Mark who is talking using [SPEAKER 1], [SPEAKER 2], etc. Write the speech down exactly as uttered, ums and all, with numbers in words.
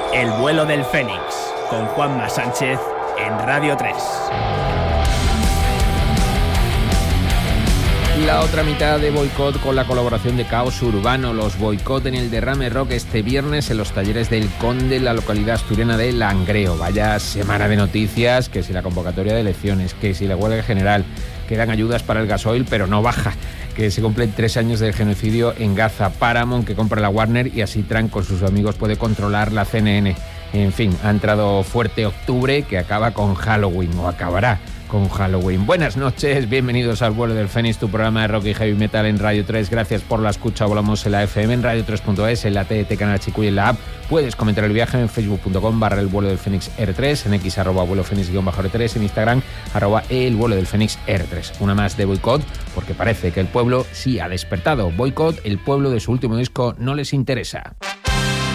[SPEAKER 1] El vuelo del Fénix, con Juanma Sánchez en Radio tres.
[SPEAKER 2] La otra mitad de Boicot con la colaboración de Caos Urbano. Los Boicot en el Derrame Rock este viernes en los talleres del Conde, la localidad asturiana de Langreo. Vaya semana de noticias, que si la convocatoria de elecciones, que si la huelga general, que dan ayudas para el gasoil pero no baja, que se cumplen tres años del genocidio en Gaza, Paramount que compra la Warner y así Trump con sus amigos puede controlar la C N N. En fin, ha entrado fuerte octubre que acaba con Halloween, o acabará con Halloween. Buenas noches, bienvenidos al vuelo del Fénix, tu programa de rock y heavy metal en Radio tres. Gracias por la escucha. Volamos en la F M, en radio tres punto es, en la T D T Canal Chico y en la app. Puedes comentar el viaje en facebook punto com barra el vuelo del Fénix R tres, en X arroba vuelo Fénix guión bajo R tres, en Instagram arroba el vuelo del Fénix R tres. Una más de Boicot, porque parece que el pueblo sí ha despertado. Boicot, el pueblo de su último disco no les interesa.